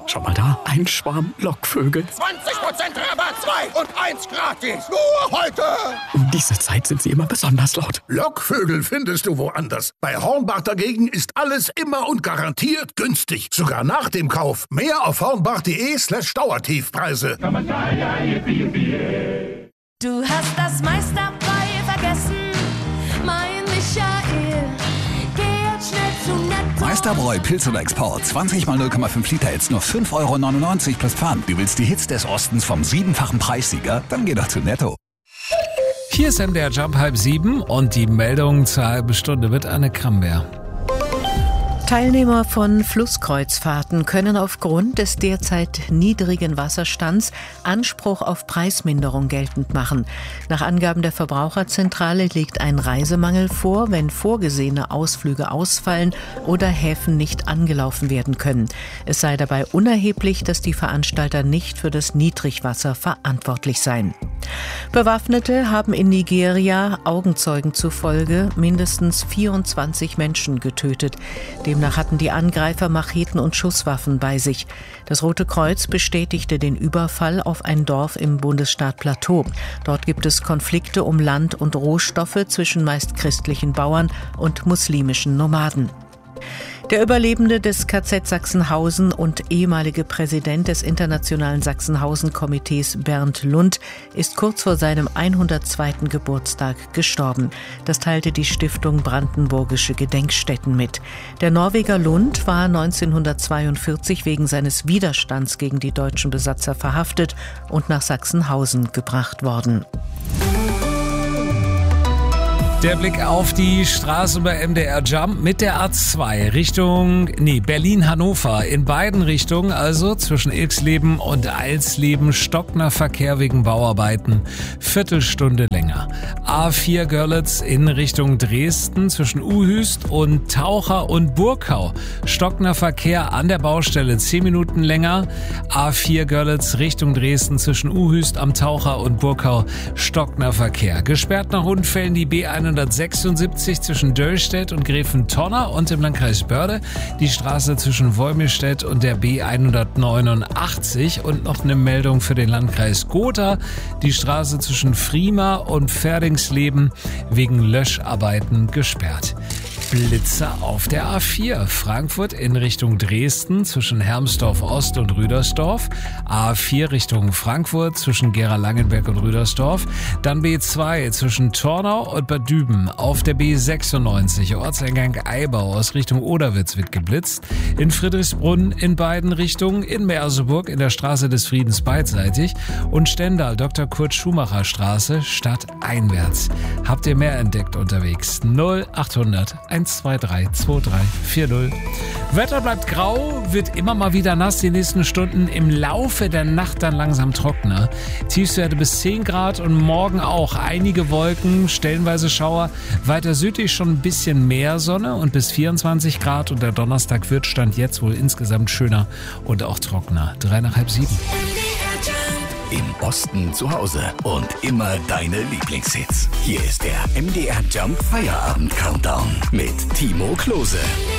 Schau mal da, ein Schwarm Lockvögel. 20% Rabatt, 2 und 1 gratis. Nur heute. Um diese Zeit sind sie immer besonders laut. Lockvögel findest du woanders. Bei Hornbach dagegen ist alles immer und garantiert günstig. Sogar nach dem Kauf. Mehr auf hornbach.de/Dauertiefpreise. Du hast das meiste dabei vergessen, mein Michael. Geh jetzt schnell zu Netto. Meisterbräu Pilz oder Export. 20 mal 0,5 Liter jetzt nur 5,99 € plus Pfand. Du willst die Hits des Ostens vom 7-fachen Preissieger? Dann geh doch zu Netto. Hier ist MDR Jump 6:30 und die Meldung zur halben Stunde mit Anne Kramberg. Teilnehmer von Flusskreuzfahrten können aufgrund des derzeit niedrigen Wasserstands Anspruch auf Preisminderung geltend machen. Nach Angaben der Verbraucherzentrale liegt ein Reisemangel vor, wenn vorgesehene Ausflüge ausfallen oder Häfen nicht angelaufen werden können. Es sei dabei unerheblich, dass die Veranstalter nicht für das Niedrigwasser verantwortlich seien. Bewaffnete haben in Nigeria Augenzeugen zufolge mindestens 24 Menschen getötet. Demnach hatten die Angreifer Macheten und Schusswaffen bei sich. Das Rote Kreuz bestätigte den Überfall auf ein Dorf im Bundesstaat Plateau. Dort gibt es Konflikte um Land und Rohstoffe zwischen meist christlichen Bauern und muslimischen Nomaden. Der Überlebende des KZ Sachsenhausen und ehemalige Präsident des Internationalen Sachsenhausen-Komitees Bernd Lund ist kurz vor seinem 102. Geburtstag gestorben. Das teilte die Stiftung Brandenburgische Gedenkstätten mit. Der Norweger Lund war 1942 wegen seines Widerstands gegen die deutschen Besatzer verhaftet und nach Sachsenhausen gebracht worden. Der Blick auf die Straße bei MDR Jump mit der A2 Richtung Berlin-Hannover. In beiden Richtungen, also zwischen Ilksleben und Alsleben, stockender Verkehr wegen Bauarbeiten. Viertelstunde länger. A4 Görlitz in Richtung Dresden zwischen Uhüst und Taucher und Burkau. Stockender Verkehr an der Baustelle 10 Minuten länger. A4 Görlitz Richtung Dresden zwischen Uhüst am Taucher und Burkau. Stockender Verkehr. Gesperrt nach Unfällen die B176 zwischen Döllstedt und Gräfentonner und im Landkreis Börde, die Straße zwischen Wolmirstedt und der B189 und noch eine Meldung für den Landkreis Gotha, die Straße zwischen Friemer und Pferdingsleben wegen Löscharbeiten gesperrt. Blitzer auf der A4. Frankfurt in Richtung Dresden zwischen Hermsdorf Ost und Rüdersdorf. A4 Richtung Frankfurt zwischen Gera-Langenberg und Rüdersdorf. Dann B2 zwischen Tornau und Bad Düben. Auf der B96 Ortseingang Eibau aus Richtung Oderwitz wird geblitzt. In Friedrichsbrunn in beiden Richtungen. In Merseburg in der Straße des Friedens beidseitig. Und Stendal Dr. Kurt Schumacher Straße stadteinwärts. Habt ihr mehr entdeckt unterwegs? 0800 123 2340. Wetter bleibt grau, wird immer mal wieder nass die nächsten Stunden. Im Laufe der Nacht dann langsam trockener. Tiefstwerte bis 10 Grad und morgen auch einige Wolken, stellenweise Schauer. Weiter südlich schon ein bisschen mehr Sonne und bis 24 Grad. Und der Donnerstag wird Stand jetzt wohl insgesamt schöner und auch trockener. 3 nach halb 7. Im Osten zu Hause und immer deine Lieblingshits. Hier ist der MDR Jump Feierabend Countdown mit Timo Klose.